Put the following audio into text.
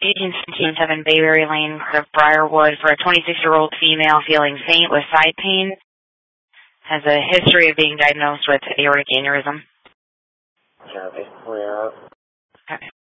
1817 Bayberry Lane, part of Briarwood, for a 26-year-old female feeling faint with side pain. Has a history of being diagnosed with aortic aneurysm. Copy. We're out. Okay.